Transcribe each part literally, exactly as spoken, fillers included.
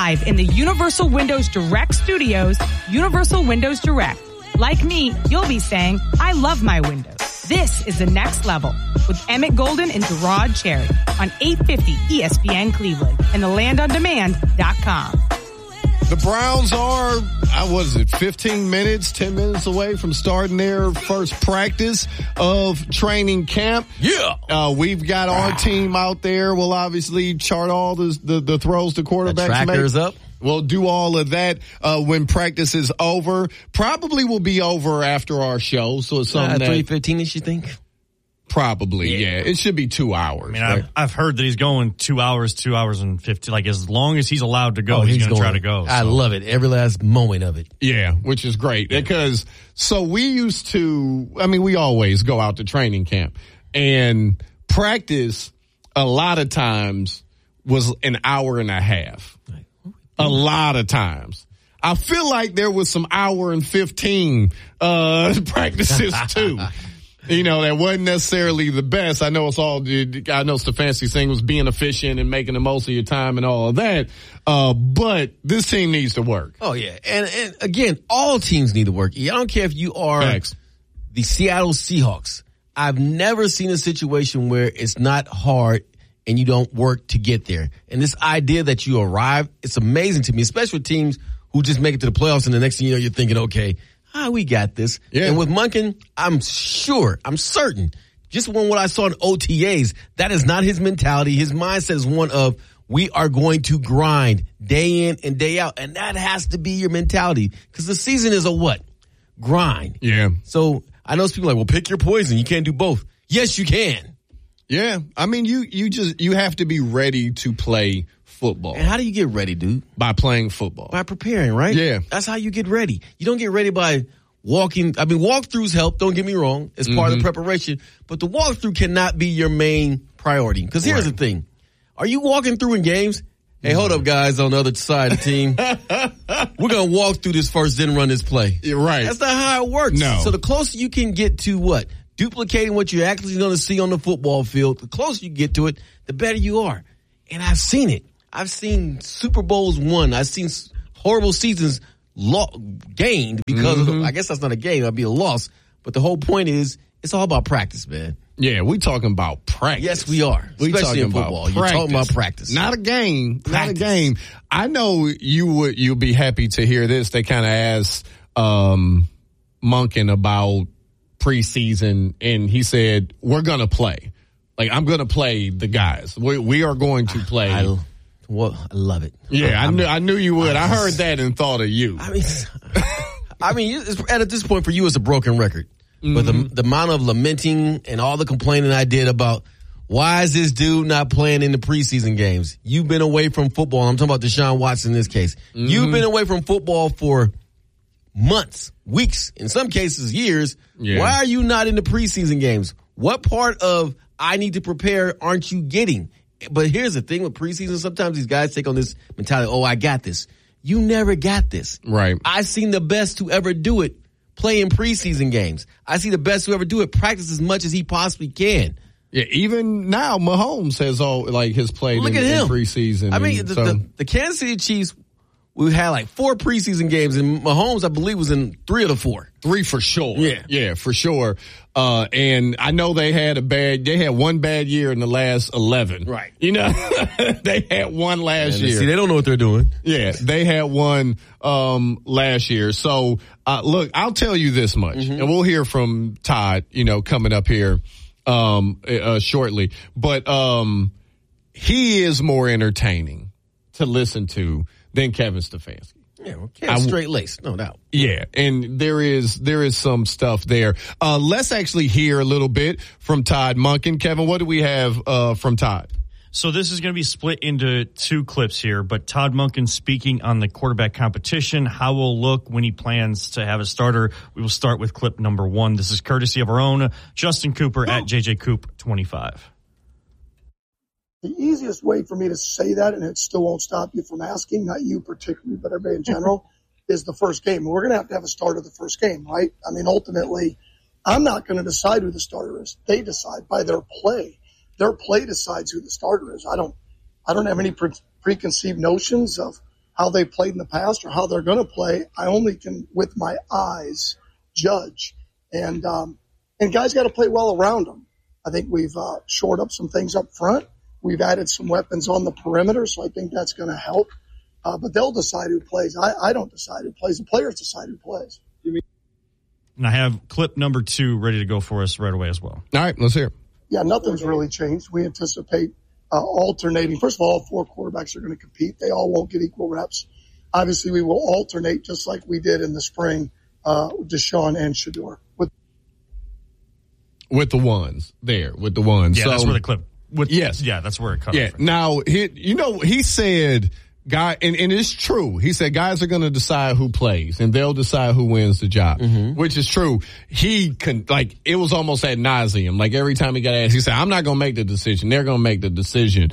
live in the Universal Windows Direct Studios, Universal Windows Direct. Like me, you'll be saying, I love my windows. This is the next level with Emmett Golden and Gerard Cherry on eight fifty E S P N Cleveland and the land on demand dot com. The Browns are, uh, what is it, fifteen minutes, ten minutes away from starting their first practice of training camp. Yeah. Uh, we've got our team out there. We'll obviously chart all the, the, the throws the quarterbacks the trackers make. up. We'll do all of that uh, when practice is over. Probably will be over after our show, so it's something uh, that... three fifteen-ish, you think? Probably, yeah. yeah. It should be two hours. I mean, right? I've, I've heard that he's going two hours, two hours and fifty. Like, as long as he's allowed to go, oh, he's, he's going to try to go. So. I love it. Every last moment of it. Yeah, which is great. Because, so we used to, I mean, we always go out to training camp. And practice, a lot of times, was an hour and a half. A lot of times. I feel like there was some hour and fifteen uh practices too. You know, that wasn't necessarily the best. I know it's all, I know Stefanski's thing was being efficient and making the most of your time and all of that. Uh, but this team needs to work. Oh, yeah. And, and again, all teams need to work. I don't care if you are Facts. the Seattle Seahawks. I've never seen a situation where it's not hard and you don't work to get there. And this idea that you arrive, it's amazing to me, especially with teams who just make it to the playoffs and the next thing you know, you're thinking, okay, ah, we got this. Yeah. And with Monken, I'm sure, I'm certain, just from what I saw in O T As, that is not his mentality. His mindset is one of, we are going to grind day in and day out. And that has to be your mentality. Because the season is a what? Grind. Yeah. So I know some people are like, well, pick your poison. You can't do both. Yes, you can. Yeah. I mean, you, you just, you have to be ready to play football. And how do you get ready, dude? By playing football. By preparing, right? Yeah. That's how you get ready. You don't get ready by walking. I mean, walkthroughs help. Don't get me wrong. It's part mm-hmm. of the preparation. But the walkthrough cannot be your main priority. Because here's right. the thing. Are you walking through in games? Hey, hold up, guys, on the other side of the team. We're going to walk through this first, then run this play. You're right. That's not how it works. No. So the closer you can get to what? Duplicating what you're actually going to see on the football field, the closer you get to it, the better you are. And I've seen it. I've seen Super Bowls won. I've seen horrible seasons lo- gained because mm-hmm. of the, I guess that's not a game. That'd be a loss. But the whole point is, it's all about practice, man. Yeah, we talking about practice. Yes, we are. We Especially talking in football. About You're talking about practice. Not a game. Practice. Not a game. I know you would, you'll be happy to hear this. They kind of asked, um, Monken about preseason, and he said, we're going to play. Like, I'm going to play the guys. We, we are going to play. I, I, well, I love it. Yeah, I I'm, knew I knew you would. I, I heard that and thought of you. I mean, I mean, it's, at this point for you, it's a broken record. Mm-hmm. But the, the amount of lamenting and all the complaining I did about why is this dude not playing in the preseason games? You've been away from football. I'm talking about Deshaun Watson in this case. Mm-hmm. You've been away from football for months, weeks, in some cases years. Yeah. Why are you not in the preseason games? What part of I need to prepare aren't you getting? But here's the thing with preseason, sometimes these guys take on this mentality, oh, I got this. You never got this. Right. I've seen the best to ever do it play in preseason games. I see the best who ever do it practice as much as he possibly can. Yeah, even now, Mahomes has all like has played Look in, at him. in preseason. I mean, the, so. the, the Kansas City Chiefs, we had like four preseason games, and Mahomes, I believe, was in three of the four. Three for sure. Yeah. Yeah, for sure. Uh, and I know they had a bad, they had one bad year in the last eleven. Right. You know, they had one last and year. See, they don't know what they're doing. Yeah, they had one, um, last year. So, uh, look, I'll tell you this much, mm-hmm. and we'll hear from Todd, you know, coming up here, um, uh, shortly. But, um, he is more entertaining to listen to than Kevin Stefanski. Yeah, well, Kevin's straight laced, no doubt. Yeah, and there is there is some stuff there. Uh, let's actually hear a little bit from Todd Monken. Kevin, what do we have uh, from Todd? So this is going to be split into two clips here, but Todd Monken speaking on the quarterback competition, how we'll look when he plans to have a starter. We will start with clip number one. This is courtesy of our own Justin Cooper at J J Coop twenty-five. The easiest way for me to say that, and it still won't stop you from asking, not you particularly, but everybody in general, is the first game. We're going to have to have a starter the first game, right? I mean, ultimately, I'm not going to decide who the starter is. They decide by their play. Their play decides who the starter is. I don't, I don't have any pre- preconceived notions of, how they played in the past or how they're going to play. I only can, with my eyes, judge. And, um, and guys got to play well around them. I think we've uh, shored up some things up front. We've added some weapons on the perimeter, so I think that's going to help. Uh, but they'll decide who plays. I, I don't decide who plays. The players decide who plays. And I have clip number two ready to go for us right away as well. All right, let's hear it. Yeah, nothing's really changed. We anticipate uh, alternating. First of all, all four quarterbacks are going to compete. They all won't get equal reps. Obviously, we will alternate just like we did in the spring, uh, Deshaun and Shedeur. With, with the ones there, with the ones. Yeah, so, that's where the clip. With, yes. Yeah, that's where it cut Yeah. off. Now, he, you know, he said, guy, and, and it's true. He said guys are going to decide who plays and they'll decide who wins the job, mm-hmm. which is true. He can, like, it was almost ad nauseum. Like every time he got asked, he said, I'm not going to make the decision. They're going to make the decision.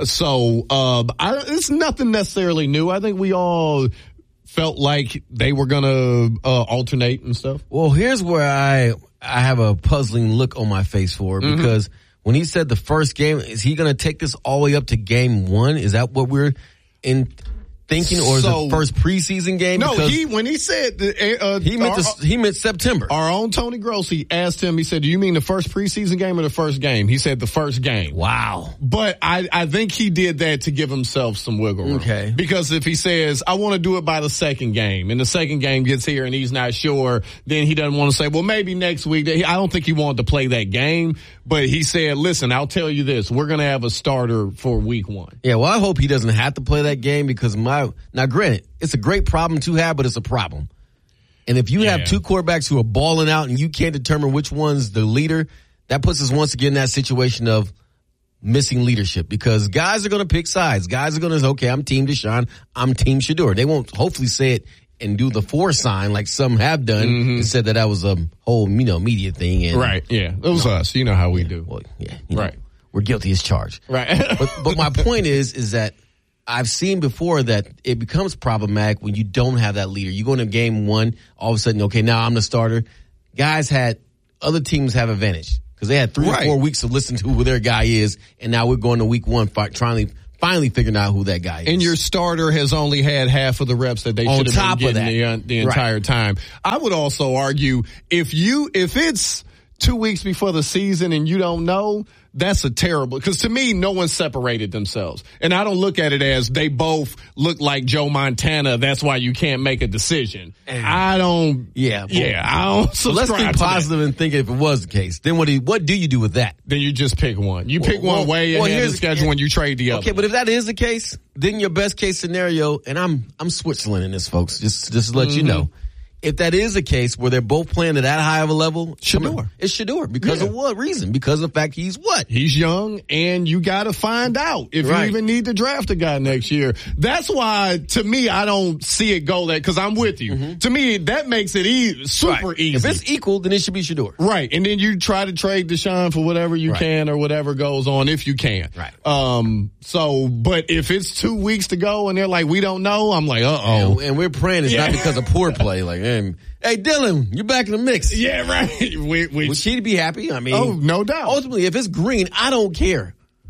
So, uh, I, it's nothing necessarily new. I think we all felt like they were going to, uh, alternate and stuff. Well, here's where I, I have a puzzling look on my face for mm-hmm. because when he said the first game, is he going to take this all the way up to game one? Is that what we're in thinking, or is so, it first preseason game? No, because he when he said the, uh, he meant our, the, he meant September. Our own Tony Grossi asked him. He said, "Do you mean the first preseason game or the first game?" He said the first game. Wow. But I I think he did that to give himself some wiggle room. Okay. Because if he says, "I want to do it by the second game," and the second game gets here and he's not sure, then he doesn't want to say, "Well, maybe next week." I don't think he wanted to play that game, but he said, "Listen, I'll tell you this: we're going to have a starter for week one." Yeah. Well, I hope he doesn't have to play that game because my now granted. It's a great problem to have, but it's a problem. And if you yeah. have two quarterbacks who are balling out and you can't determine which one's the leader, that puts us once again in that situation of missing leadership because guys are going to pick sides. Guys are going to say, okay, I'm Team Deshaun, I'm Team Shedeur. They won't hopefully say it and do the four sign like some have done mm-hmm. and said that that was a whole, you know, media thing. And, right, yeah. It was no, us. You know how we yeah, do. Well, yeah. You right. know, we're guilty as charged. Right. but, but my point is, is that I've seen before that it becomes problematic when you don't have that leader. You go into game one, all of a sudden, okay, now I'm the starter. Guys had, other teams have advantage because they had three right. or four weeks to listen to who their guy is, and now we're going to week one trying to finally figuring out who that guy is. And your starter has only had half of the reps that they should have been getting the, uh, the entire right. time. I would also argue if you, if it's two weeks before the season and you don't know, that's a terrible, because to me, no one separated themselves. And I don't look at it as they both look like Joe Montana. That's why you can't make a decision. And I don't. Yeah. Yeah. I don't so let's be positive and think if it was the case. Then what do you, what do you do with that? Then you just pick one. You pick well, one way well, ahead of the schedule and you trade the other. Okay, but if that is the case, then your best case scenario, and I'm, I'm Switzerland in this, folks, just, just to let mm-hmm. you know. If that is the case where they're both playing at that high of a level, Shedeur. It's Shedeur. Because yeah. of what reason? Because of the fact he's what? He's young, and you got to find out if right. you even need to draft a guy next year. That's why, to me, I don't see it go that, because I'm with you. Mm-hmm. To me, that makes it e- super right. easy. If it's equal, then it should be Shedeur. Right. And then you try to trade Deshaun for whatever you right. can or whatever goes on if you can. Right. Um, so, but if it's two weeks to go and they're like, we don't know, I'm like, uh-oh. And, and we're praying it's yeah. not because of poor play. Like, hey, hey, Dylan, you're back in the mix. Yeah, right. We, we, Would she be happy? I mean, oh, no doubt. Ultimately, if it's green, I don't care.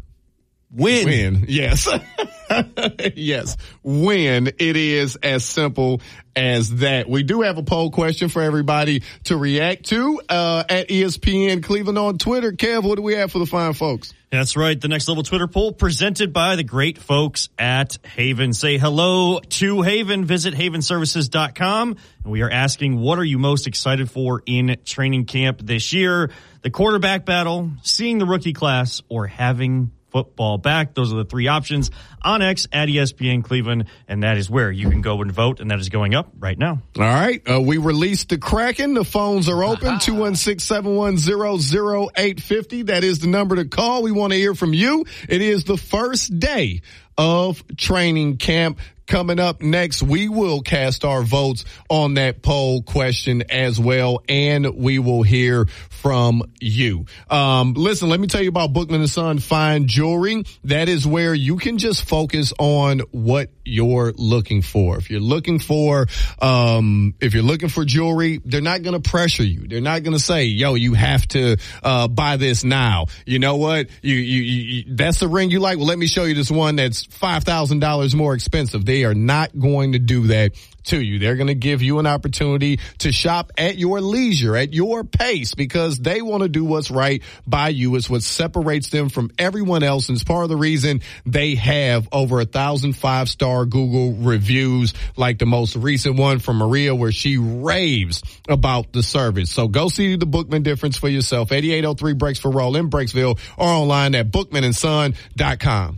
Win. Win. Yes. Yes. Win. It is as simple as that. We do have a poll question for everybody to react to, uh, at E S P N Cleveland on Twitter. Kev, what do we have for the fine folks? That's right. The Next Level Twitter poll presented by the great folks at Haven. Say hello to Haven. Visit haven services dot com. And we are asking, what are you most excited for in training camp this year? The quarterback battle, seeing the rookie class, or having football back? Those are the three options on X at E S P N Cleveland, and that is where you can go and vote, and that is going up right now. All right. Uh, we released the Kraken. The phones are open, two one six, seven one zero, zero eight five zero. That is the number to call. We want to hear from you. It is the first day of training camp. Coming up next, we will cast our votes on that poll question as well, and we will hear from you. Um, listen, let me tell you about Bookman and Son Fine Jewelry. That is where you can just focus on what you're looking for. If you're looking for, um, if you're looking for jewelry, they're not going to pressure you. They're not going to say, yo, you have to, uh, buy this now. You know what? You, you, you, that's the ring you like. Well, let me show you this one that's five thousand dollars more expensive. They They are not going to do that to you. They're going to give you an opportunity to shop at your leisure, at your pace, because they want to do what's right by you. It's what separates them from everyone else, and it's part of the reason they have over a thousand five-star Google reviews, like the most recent one from Maria, where she raves about the service. So go see the Bookman difference for yourself. eighty-eight oh three Breaks for Roll in Breaksville, or online at bookman and son dot com.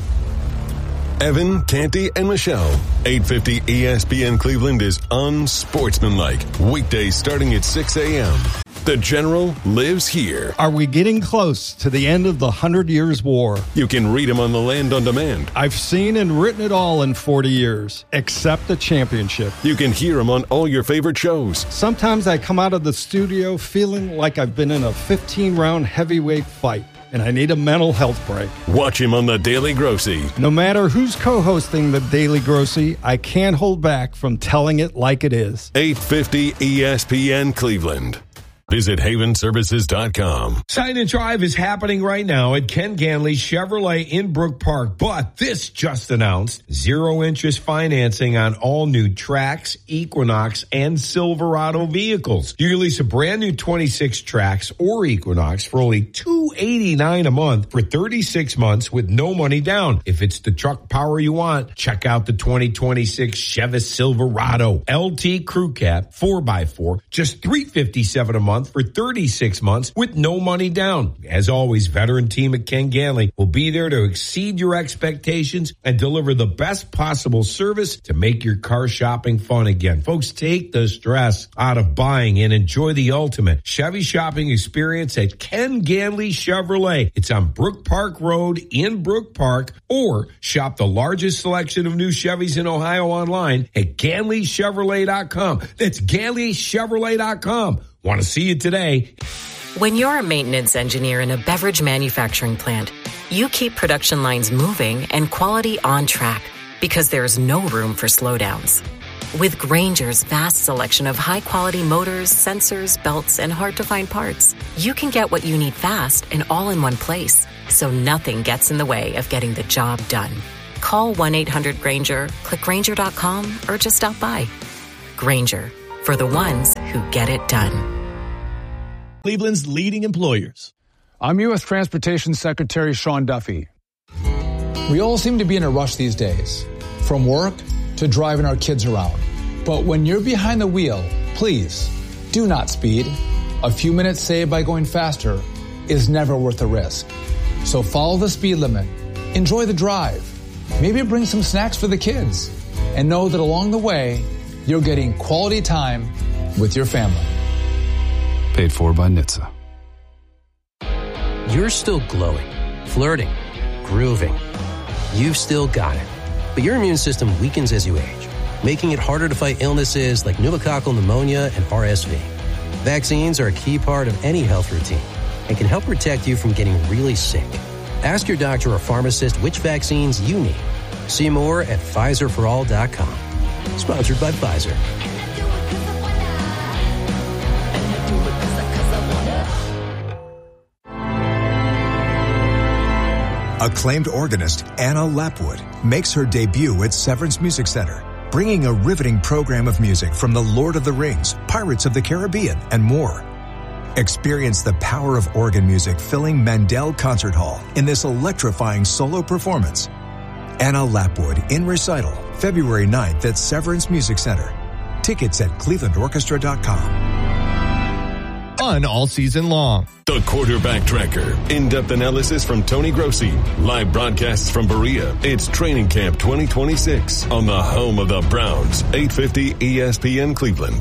Evan, Canty, and Michelle. eight fifty E S P N Cleveland is unsportsmanlike. Weekdays starting at six a.m. The General lives here. Are we getting close to the end of the Hundred Years' War? You can read him on the Land on Demand. I've seen and written it all in forty years, except the championship. You can hear him on all your favorite shows. Sometimes I come out of the studio feeling like I've been in a fifteen-round heavyweight fight, and I need a mental health break. Watch him on The Daily Grossy. No matter who's co-hosting The Daily Grossy, I can't hold back from telling it like it is. eight fifty E S P N Cleveland. Visit haven services dot com. Sign and Drive is happening right now at Ken Ganley Chevrolet in Brook Park. But this just announced zero interest financing on all new Trax, Equinox, and Silverado vehicles. You can lease a brand new twenty-six Trax or Equinox for only two hundred eighty-nine dollars a month for thirty-six months with no money down. If it's the truck power you want, check out the twenty twenty-six Chevy Silverado L T Crew Cab four by four, just three hundred fifty-seven dollars a month for thirty-six months with no money down. As always, veteran team at Ken Ganley will be there to exceed your expectations and deliver the best possible service to make your car shopping fun again. Folks, take the stress out of buying and enjoy the ultimate Chevy shopping experience at Ken Ganley Chevrolet. It's on Brook Park Road in Brook Park, or shop the largest selection of new Chevys in Ohio online at Ganley Chevrolet dot com. That's Ganley Chevrolet dot com. Want to see you today. When you're a maintenance engineer in a beverage manufacturing plant, you keep production lines moving and quality on track because there's no room for slowdowns. With Grainger's vast selection of high-quality motors, sensors, belts, and hard-to-find parts, you can get what you need fast and all in one place, so nothing gets in the way of getting the job done. Call one eight hundred Grainger, click Grainger dot com, or just stop by. Grainger, for the ones who get it done. Cleveland's leading employers. I'm U S Transportation Secretary Sean Duffy. We all seem to be in a rush these days, from work to driving our kids around. But when you're behind the wheel, please do not speed. A few minutes saved by going faster is never worth the risk. So follow the speed limit, enjoy the drive, maybe bring some snacks for the kids, and know that along the way, you're getting quality time with your family. Paid for by N H T S A. You're still glowing, flirting, grooving. You've still got it. But your immune system weakens as you age, making it harder to fight illnesses like pneumococcal pneumonia and R S V. Vaccines are a key part of any health routine and can help protect you from getting really sick. Ask your doctor or pharmacist which vaccines you need. See more at Pfizer for all dot com. Sponsored by Pfizer. Acclaimed organist Anna Lapwood makes her debut at Severance Music Center, bringing a riveting program of music from The Lord of the Rings, Pirates of the Caribbean, and more. Experience the power of organ music filling Mandel Concert Hall in this electrifying solo performance. Anna Lapwood in recital, February ninth at Severance Music Center. Tickets at cleveland orchestra dot com. Fun all season long. The Quarterback Tracker. In-depth analysis from Tony Grossi. Live broadcasts from Berea. It's Training Camp twenty twenty-six on the home of the Browns. eight fifty E S P N Cleveland.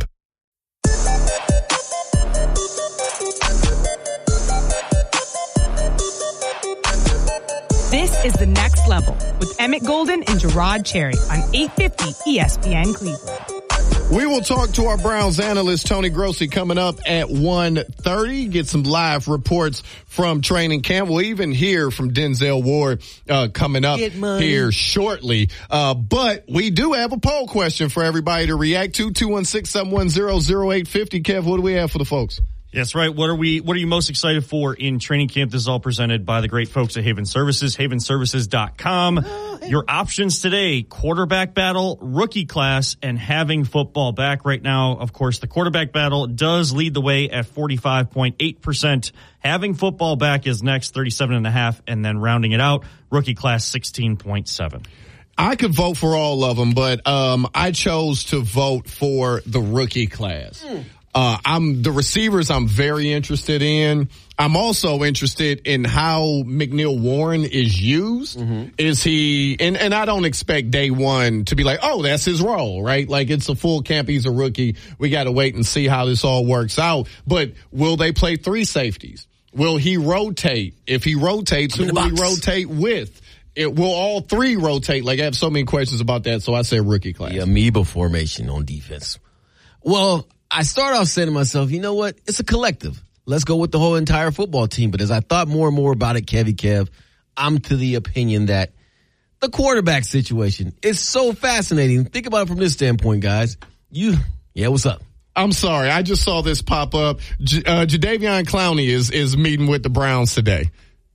This is The Next Level with Emmett Golden and Gerard Cherry on eight fifty E S P N Cleveland. We will talk to our Browns analyst, Tony Grossi, coming up at one thirty. Get some live reports from training camp. We'll even hear from Denzel Ward uh, coming up here shortly. Uh, but we do have a poll question for everybody to react to. two one six, seven one zero, zero eight five zero. Kev, what do we have for the folks? That's right. What are we, what are you most excited for in training camp? This is all presented by the great folks at Haven Services, haven services dot com. Your options today, quarterback battle, rookie class, and having football back right now. Of course, the quarterback battle does lead the way at forty-five point eight percent. Having football back is next, thirty-seven point five, and then rounding it out, rookie class sixteen point seven. I could vote for all of them, but um, I chose to vote for the rookie class. Mm. Uh, I'm the receivers I'm very interested in. I'm also interested in how McNeil Warren is used. Mm-hmm. Is he, and, and I don't expect day one to be like, oh, that's his role, right? Like it's a full camp. He's a rookie. We got to wait and see how this all works out. But will they play three safeties? Will he rotate? If he rotates, who will he rotate with? It will all three rotate? Like I have so many questions about that. So I say rookie class. The amoeba formation on defense. Well, I start off saying to myself, you know what? It's a collective. Let's go with the whole entire football team. But as I thought more and more about it, Kevy Kev, I'm to the opinion that the quarterback situation is so fascinating. Think about it from this standpoint, guys. You, yeah, what's up? I'm sorry. I just saw this pop up. J- uh, Jadeveon Clowney is, is meeting with the Browns today.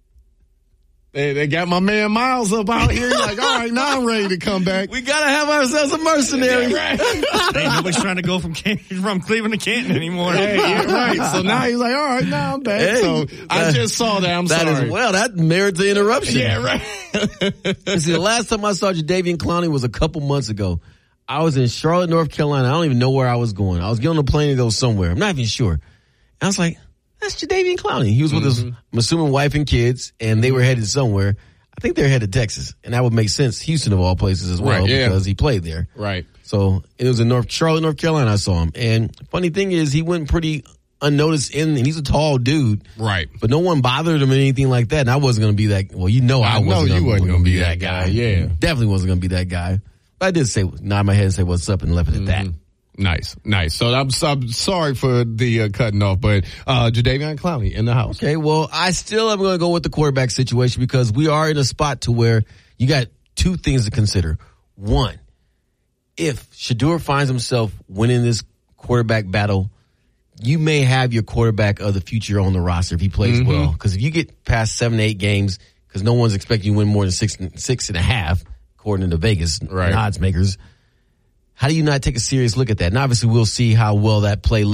They, they got my man Miles up out here. Like, all right, now I'm ready to come back. We gotta have ourselves a mercenary. Yeah, right. Hey, nobody's trying to go from Canton, from Cleveland to Canton anymore. Hey, yeah, right. So now he's like, all right, now I'm back. Hey, so I uh, just saw that. I'm that sorry. Is, well, that merits an interruption. Yeah, right. See, the last time I saw Jadeveon Clowney was a couple months ago. I was in Charlotte, North Carolina. I don't even know where I was going. I was getting on a plane to go somewhere. I'm not even sure. And I was like, that's Jadeveon Clowney. He was with mm-hmm. his, I'm assuming, wife and kids, and they were headed somewhere. I think they're headed to Texas, and that would make sense. Houston of all places as well, right, yeah. because he played there. Right. So it was in North Charlotte, North Carolina. I saw him, and funny thing is, he went pretty unnoticed in, and he's a tall dude. Right. But no one bothered him or anything like that. And I wasn't going to be that. Well, you know, I, I wasn't. know you wasn't going to be that guy. guy. Yeah. Definitely wasn't going to be that guy. But I did say, nod my head and say what's up, and left it at mm-hmm. that. Nice, nice. So I'm, I'm sorry for the uh, cutting off, but uh, Jadeveon Clowney in the house. Okay, well, I still am going to go with the quarterback situation because we are in a spot to where you got two things to consider. One, if Shedeur finds himself winning this quarterback battle, you may have your quarterback of the future on the roster if he plays mm-hmm. well. Because if you get past seven, eight games, because no one's expecting you to win more than six, six and a half, according to Vegas right. odds makers. How do you not take a serious look at that? And obviously we'll see how well that play